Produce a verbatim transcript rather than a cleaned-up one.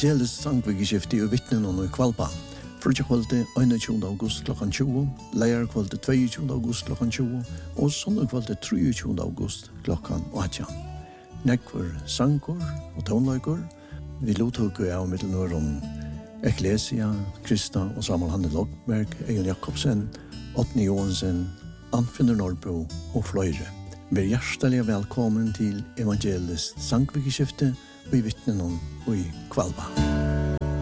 Evangelisk sangvikeskifte og vittnen og kvalpa. Frutja kvalitet einogtjúgunda august klokkan tjúgu, leir kvalitet tveiogtjúgunda august klokkan tjúgu, og sondag kvalitet treogtjúgunda august klokkan átjan. Nekkur sangur og tónleikur, vi lothugur av mittelnørum Ecclesia, Krista og Samuel Hanne Lokberg, Egil Jakobsen, Otni Johansen, Anfinnur Norrbo og fløyre. Vær hjertelig velkommen til Evangelisk sangvikeskifte og i vittnen og i kvalpa.